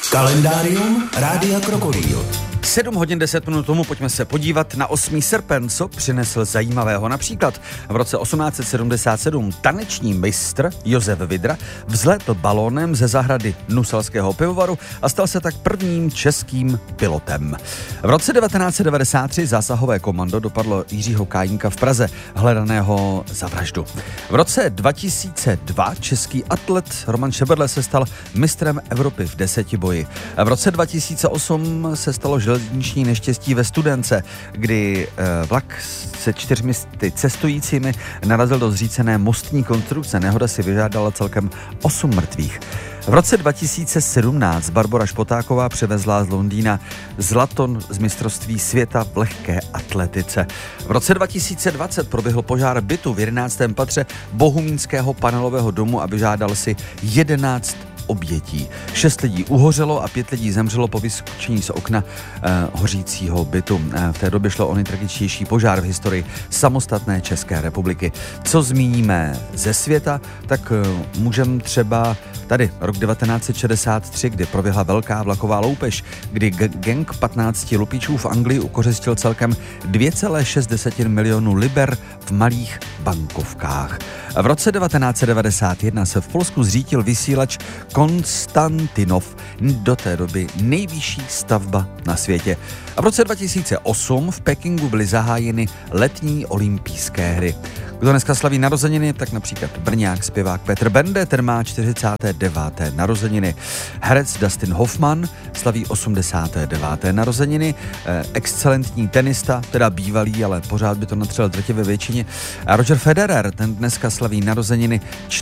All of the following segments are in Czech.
Kalendárium Rádia Krokodýl. 7 hodin 10 minut tomu pojďme se podívat na 8. srpen, co přinesl zajímavého. Například v roce 1877 taneční mistr Josef Vidra vzlétl balónem ze zahrady Nuselského pivovaru a stal se tak prvním českým pilotem. V roce 1993 zásahové komando dopadlo Jiřího Kájínka v Praze, hledaného za vraždu. V roce 2002 český atlet Roman Šeberle se stal mistrem Evropy v desetiboji. V roce 2008 se stalo železniční neštěstí ve Studence, kdy vlak se 4 cestujícími narazil do zřícené mostní konstrukce. Nehoda si vyžádala celkem 8 mrtvých. V roce 2017 Barbora Špotáková přivezla z Londýna zlato z mistrovství světa v lehké atletice. V roce 2020 proběhl požár bytu v 11. patře bohumínského panelového domu a vyžádal si 11 obětí. 6 lidí uhořelo a 5 lidí zemřelo po vyskočení z okna hořícího bytu. V té době šlo o nejtragičtější požár v historii samostatné České republiky. Co zmíníme ze světa, tak můžeme třeba tady rok 1963, kdy proběhla velká vlaková loupež, kdy gang 15 lupičů v Anglii ukořistil celkem 2,6 milionu liber v malých bankovkách. V roce 1991 se v Polsku zřítil vysílač Konstantinov, do té doby nejvyšší stavba na světě. A v roce 2008 v Pekingu byly zahájeny letní olympijské hry. Kdo dneska slaví narozeniny, tak například brňák zpěvák Petr Bende, ten má 49. narozeniny. Herec Dustin Hoffman slaví 89. narozeniny. Excelentní tenista, teda bývalý, ale pořád by to natřel drtivé většině. A Roger Federer, ten dneska slaví narozeniny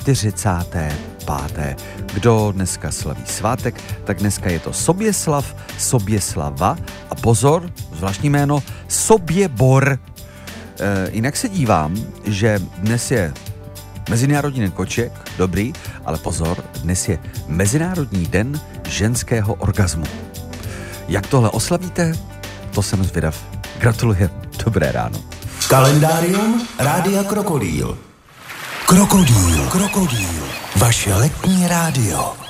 45. Kdo dneska slaví svátek, tak dneska je to Soběslav, Soběslava a pozor, zvláštní jméno, Soběbor. Jinak se dívám, že dnes je Mezinárodní den koček, dobrý, ale pozor, dnes je Mezinárodní den ženského orgazmu. Jak tohle oslavíte, to jsem zvědav. Gratuluji, dobré ráno. Kalendárium Rádia Krokodýl. Krokodýl. Vaše letní rádio.